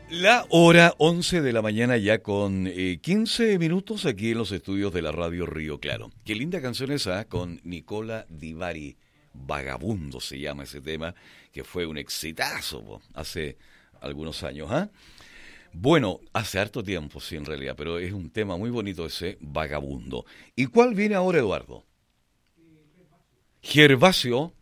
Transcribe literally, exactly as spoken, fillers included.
La hora once de la mañana ya con eh, quince minutos aquí en los estudios de la radio Río Claro. Qué linda canción esa, con Nicola Di Bari. Vagabundo se llama ese tema, que fue un exitazo po, hace algunos años. ¿eh? Bueno, hace harto tiempo, sí, en realidad, pero es un tema muy bonito ese, Vagabundo. ¿Y cuál viene ahora, Eduardo? Gervasio.